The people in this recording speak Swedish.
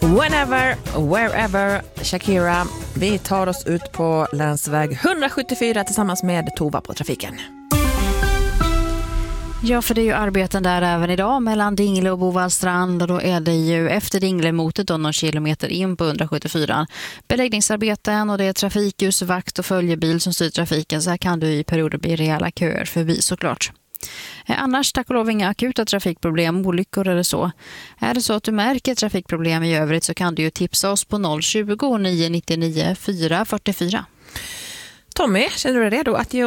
Whenever, wherever, Shakira. Vi tar oss ut på länsväg 174 tillsammans med Tova på trafiken. Ja, för det är ju arbeten där även idag mellan Dingle och Bovallstrand, och då är det ju efter Dinglemotet då någon kilometer in på 174 beläggningsarbeten, och det är trafikljus, vakt och följebil som styr trafiken, så här kan du i perioder bli rejäla köer förbi såklart. Annars tack och lov inga akuta trafikproblem, olyckor eller så. Är det så att du märker trafikproblem i övrigt så kan du ju tipsa oss på 020 999 444. Tommy, känner du dig redo att ge